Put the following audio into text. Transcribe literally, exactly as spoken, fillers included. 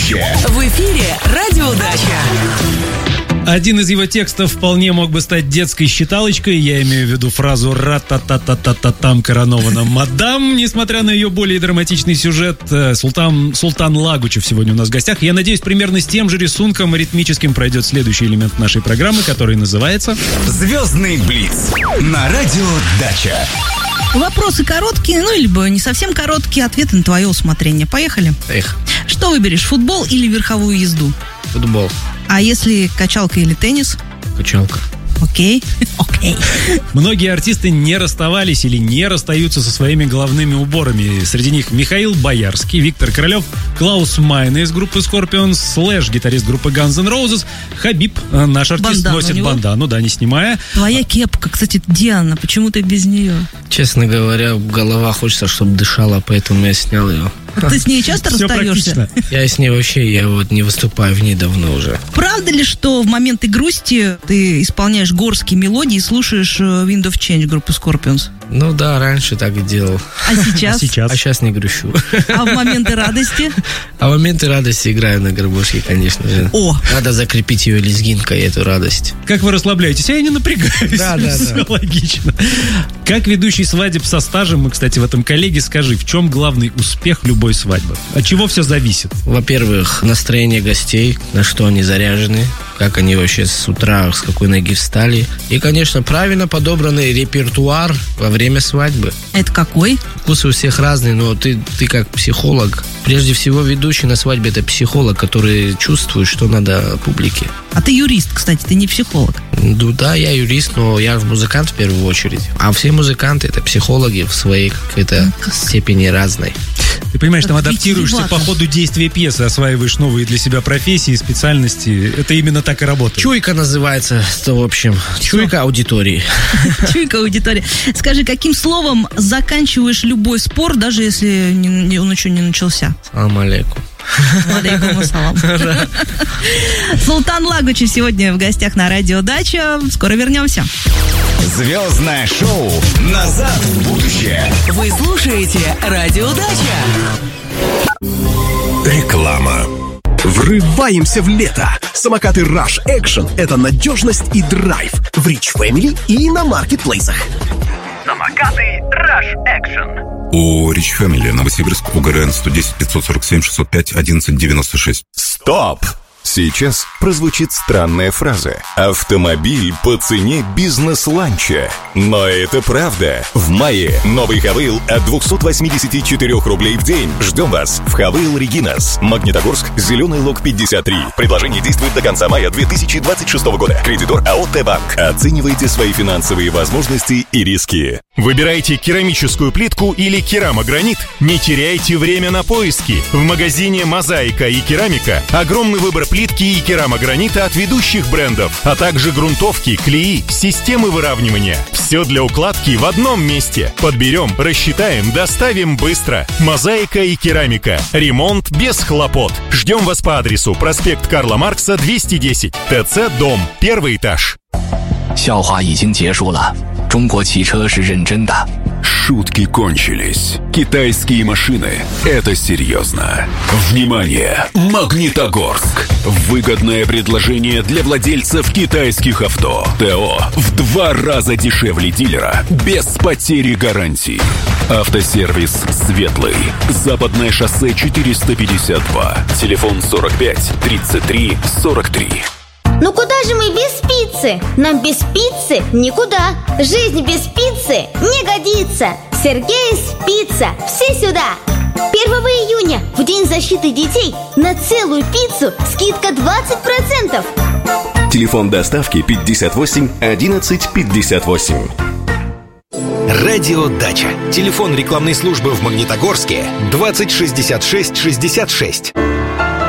будущее. В эфире «Радио Дача». Один из его текстов вполне мог бы стать детской считалочкой. Я имею в виду фразу «ра-та-та-та-та-та-там коронована мадам». Несмотря на ее более драматичный сюжет, Султан, Султан Лагучев сегодня у нас в гостях. Я надеюсь, примерно с тем же рисунком ритмическим пройдет следующий элемент нашей программы, который называется «Звездный блиц» на Радио Дача. Вопросы короткие, ну, либо не совсем короткие, ответы на твое усмотрение. Поехали. Эх. Что выберешь, футбол или верховую езду? Футбол. А если качалка или теннис? Качалка. Окей. Окей. Многие артисты не расставались или не расстаются со своими головными уборами. Среди них Михаил Боярский, Виктор Королев, Клаус Майне из группы Scorpions, Слэш, гитарист группы Guns N' Roses, Хабиб, наш артист, Бандану носит у него? бандану, да, не снимая. Твоя кепка, кстати, Диана, почему ты без нее? Честно говоря, голова хочется, чтобы дышала, поэтому я снял ее. Ты с ней часто Все расстаешься? практично. Я с ней вообще, я вот не выступаю в ней давно уже. Правда ли, что в моменты грусти ты исполняешь горские мелодии и слушаешь э, Wind of Change группы Scorpions? Ну да, раньше так и делал. А сейчас? А сейчас? А сейчас не грущу. А в моменты радости? А в моменты радости играю на гармошке, конечно же. О! Надо закрепить ее лезгинкой, эту радость. Как вы расслабляетесь? Я не напрягаюсь. Да, да, Все да. логично. Как ведущий свадеб со стажем, мы, кстати, в этом коллеге, скажи, в чем главный успех любой свадьбы? От чего все зависит? Во-первых, настроение гостей, на что они заряжены, как они вообще с утра, с какой ноги встали. И, конечно, правильно подобранный репертуар во время свадьбы. Это какой? Вкусы у всех разные, но ты, ты как психолог, прежде всего ведущий на свадьбе — это психолог, который чувствует, что надо публике. А ты юрист, кстати, ты не психолог. Ну да, я юрист, но я музыкант в первую очередь. А все музыканты — это психологи в своей какой-то степени разной. Ты понимаешь, там Как адаптируешься витиевато. по ходу действия пьесы, осваиваешь новые для себя профессии, специальности. Это именно так и работает. Чуйка называется, то в общем, чуйка аудитории. Чуйка аудитория. Скажи, каким словом заканчиваешь любой спор, даже если не- не- он еще не начался? Салам алейкум. Алейкум ассалам. Султан Лагучев сегодня в гостях на Радио Дача. Скоро вернемся. Звездное шоу «Назад в будущее». Вы слушаете «Радио Дача». Реклама. Врываемся в лето. Самокаты Rush Action – это надежность и драйв в Rich Family и на маркетплейсах. Самокаты Rush Action. У Rich Family Новосибирск, УГРН сто десять пятьсот сорок семь шестьсот пять одиннадцать девяносто шесть. Стоп! Сейчас прозвучит странная фраза. Автомобиль по цене бизнес-ланча. Но это правда. В мае новый Хавейл от двести восемьдесят четыре рублей в день. Ждем вас в Хавейл Регинас. Магнитогорск, Зеленый Лог пятьдесят три. Предложение действует до конца мая две тысячи двадцать шестого года. Кредитор АО Т-Банк. Оценивайте свои финансовые возможности и риски. Выбирайте керамическую плитку или керамогранит? Не теряйте время на поиски. В магазине «Мозаика» и «Керамика» огромный выбор плитки и керамогранита от ведущих брендов, а также грунтовки, клеи, системы выравнивания. Все для укладки в одном месте. Подберем, рассчитаем, доставим быстро. «Мозаика» и «Керамика». Ремонт без хлопот. Ждем вас по адресу проспект Карла Маркса, двести десять. ТЦ «Дом». Первый этаж. 笑话已经结束了，中国汽车是认真的。 Шутки кончились. Китайские машины — это серьезно. Внимание! Магнитогорск. Выгодное предложение для владельцев китайских авто. ТО в два раза дешевле дилера, без потери гарантии. Автосервис «Светлый». Западное шоссе четыреста пятьдесят два. Телефон сорок пять тридцать три сорок три. Ну куда же мы без пиццы? Нам без пиццы никуда. Жизнь без пиццы не годится. Сергей's Пицца. Все сюда. первого июня, в День защиты детей, на целую пиццу скидка двадцать процентов. Телефон доставки пятьдесят восемь одиннадцать пятьдесят восемь. Радио Дача. Телефон рекламной службы в Магнитогорске двадцать шестьдесят шесть шестьдесят шесть.